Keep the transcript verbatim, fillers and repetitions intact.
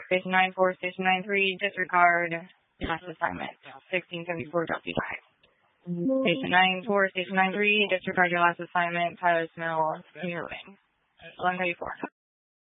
Station nine four, Station nine three, disregard last assignment, sixteen seventy-four W five. Station nine four, Station nine three, disregard your last assignment, Tyler Smith, Senior Living, eleven thirty-four.